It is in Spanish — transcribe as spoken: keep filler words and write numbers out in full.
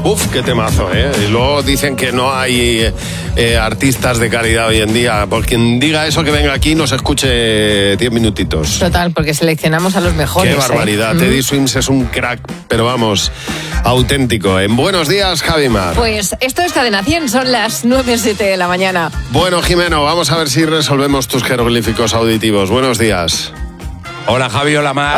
Uf, qué temazo, ¿eh? Y luego dicen que no hay eh, artistas de calidad hoy en día. Por quien diga eso, que venga aquí y nos escuche diez minutitos. Total, porque seleccionamos a los mejores. Qué barbaridad. ¿eh? Teddy Swims es un crack, pero vamos, auténtico. En Buenos Días, Javi Mar. Pues esto es Cadena cien, son las nueve siete de la mañana. Bueno, Jimeno, vamos a ver si resolvemos tus jeroglíficos auditivos. Buenos días. Hola, Javi, hola, Mar.